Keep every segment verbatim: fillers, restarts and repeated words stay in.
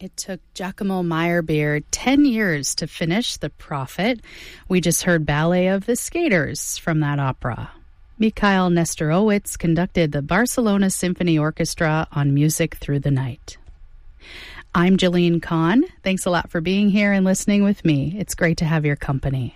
It took Giacomo Meyerbeer ten years to finish The Prophet. We just heard Ballet of the Skaters from that opera. Mikhail Nestorowitz conducted the Barcelona Symphony Orchestra on Music Through the Night. I'm Jillian Kahn. Thanks a lot for being here and listening with me. It's great to have your company.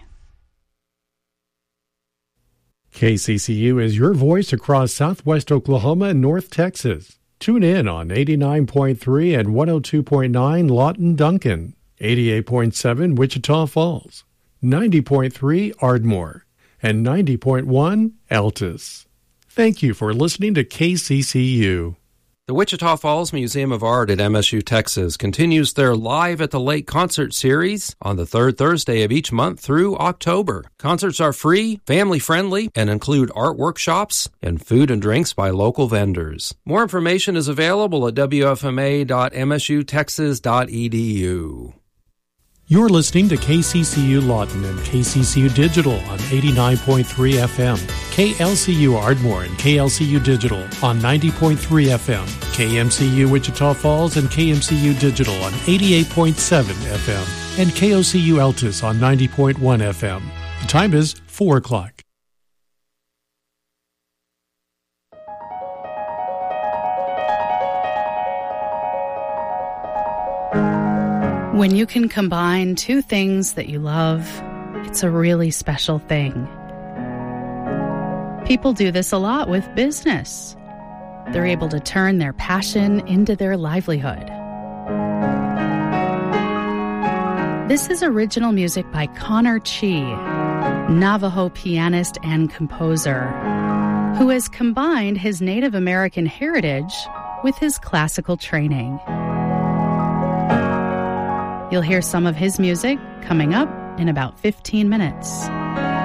K C C U is your voice across southwest Oklahoma and North Texas. Tune in on eighty-nine point three and one oh two point nine Lawton Duncan, eighty-eight point seven Wichita Falls, ninety point three Ardmore, and ninety point one Altus. Thank you for listening to K C C U. The Wichita Falls Museum of Art at M S U Texas continues their Live at the Lake concert series on the third Thursday of each month through October. Concerts are free, family-friendly, and include art workshops and food and drinks by local vendors. More information is available at w f m a dot m s u texas dot e d u. You're listening to K C C U Lawton and K C C U Digital on eighty-nine point three F M, K L C U Ardmore and K L C U Digital on ninety point three F M, K M C U Wichita Falls and K M C U Digital on eighty-eight point seven F M, and K O C U Altus on ninety point one F M. The time is four o'clock. When you can combine two things that you love, it's a really special thing. People do this a lot with business. They're able to turn their passion into their livelihood. This is original music by Connor Chi, Navajo pianist and composer, who has combined his Native American heritage with his classical training. You'll hear some of his music coming up in about fifteen minutes.